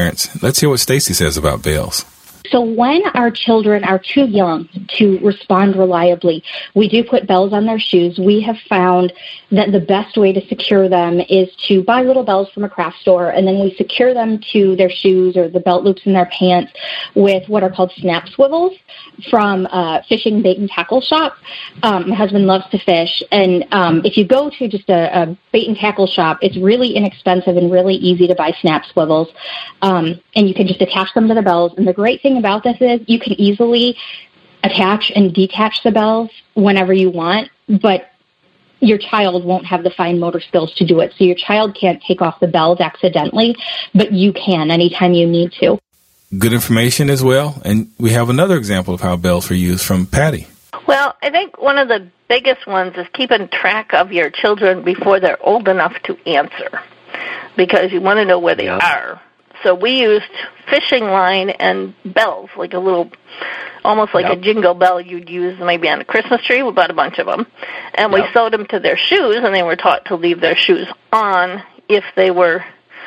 Let's hear what Stacy says about bells. So when our children are too young to respond reliably, we do put bells on their shoes. We have found that the best way to secure them is to buy little bells from a craft store, and then we secure them to their shoes or the belt loops in their pants with what are called snap swivels from a fishing bait and tackle shop. My husband loves to fish, and if you go to just a bait and tackle shop, it's really inexpensive and really easy to buy snap swivels, and you can just attach them to the bells. And the great thing about this is you can easily attach and detach the bells whenever you want, but your child won't have the fine motor skills to do it. So your child can't take off the bells accidentally, but you can anytime you need to. Good information as well. And we have another example of how bells are used from Patty. Well, I think one of the biggest ones is keeping track of your children before they're old enough to answer, because you want to know where they are. So we used fishing line and bells, like a little, almost like a jingle bell you'd use maybe on a Christmas tree. We bought a bunch of them. And we sewed them to their shoes, and they were taught to leave their shoes on if they were,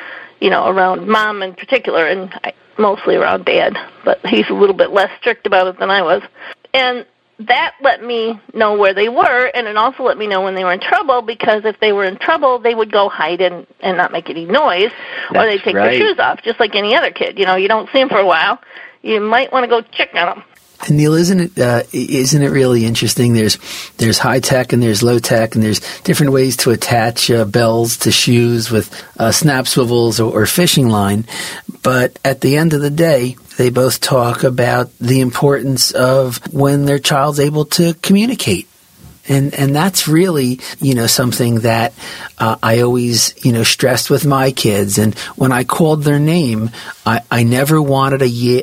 around Mom in particular, and mostly around Dad. But he's a little bit less strict about it than I was. And that let me know where they were, and it also let me know when they were in trouble, because if they were in trouble, they would go hide and not make any noise, or they'd take their shoes off, just like any other kid. You don't see them for a while. You might want to go check on them. And Neil, isn't it really interesting? There's high tech and there's low tech, and there's different ways to attach bells to shoes with snap swivels or fishing line. But at the end of the day, they both talk about the importance of when their child's able to communicate. And that's really, something that I always, stressed with my kids. And when I called their name, I never wanted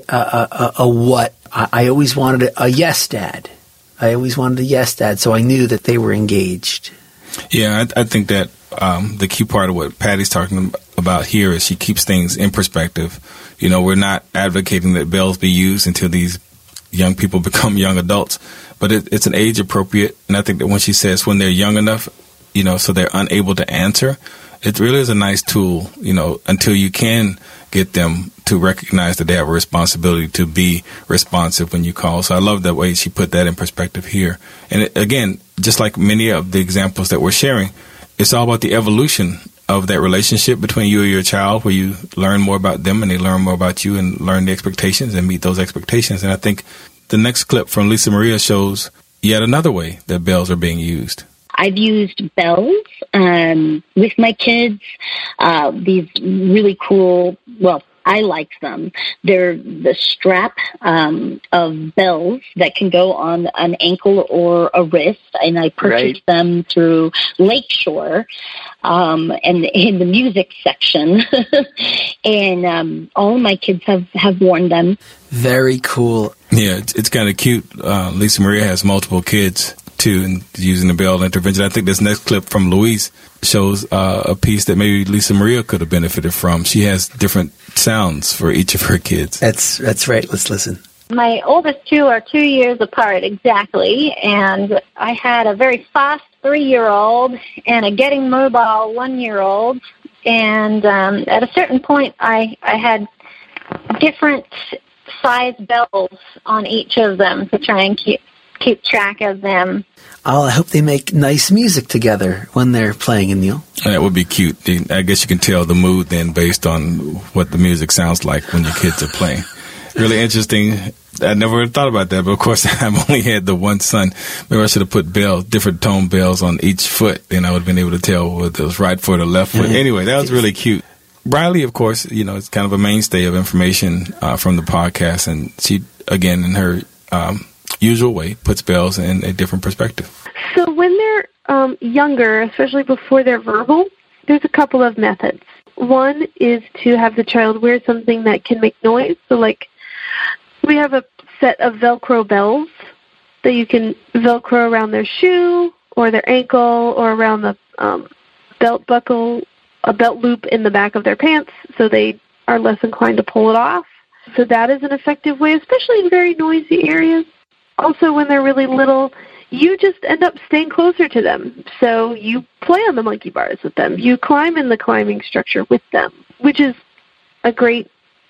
a what. I always wanted a yes, Dad. I always wanted a yes, Dad, so I knew that they were engaged. Yeah, I think that the key part of what Patty's talking about here is she keeps things in perspective. We're not advocating that bells be used until these young people become young adults, but it's an age appropriate. And I think that when she says when they're young enough, so they're unable to answer, it really is a nice tool, until you can get them to recognize that they have a responsibility to be responsive when you call. So I love the way she put that in perspective here. And again, just like many of the examples that we're sharing, it's all about the evolution of that relationship between you and your child, where you learn more about them and they learn more about you and learn the expectations and meet those expectations. And I think the next clip from Lisa Maria shows yet another way that bells are being used. I've used bells with my kids, these really cool, I like them. They're the strap of bells that can go on an ankle or a wrist, and I purchased them through Lakeshore and in the music section. And all of my kids have worn them. Very cool. Yeah, it's kind of cute. Lisa Maria has multiple kids too, and using the bell intervention. I think this next clip from Louise shows a piece that maybe Lisa Maria could have benefited from. She has different sounds for each of her kids. That's right. Let's listen. My oldest two are 2 years apart exactly, and I had a very fast 3-year-old and a getting mobile 1-year-old, and at a certain point I had different size bells on each of them to try and keep track of them. I hope they make nice music together when they're playing, Neil. That would be cute. I guess you can tell the mood then based on what the music sounds like when your kids are playing. Really interesting. I never thought about that, but of course I've only had the one son. Maybe I should have put different tone bells on each foot, then I would have been able to tell whether it was right foot or left foot. Anyway, that was really cute. Briley, of course, it's kind of a mainstay of information from the podcast, and she, again, in her usual way, puts bells in a different perspective. So when they're younger, especially before they're verbal, there's a couple of methods. One is to have the child wear something that can make noise. So like we have a set of Velcro bells that you can Velcro around their shoe or their ankle or around the belt buckle, a belt loop in the back of their pants, so they are less inclined to pull it off. So that is an effective way, especially in very noisy areas. Also, when they're really little, you just end up staying closer to them. So you play on the monkey bars with them. You climb in the climbing structure with them, which is a great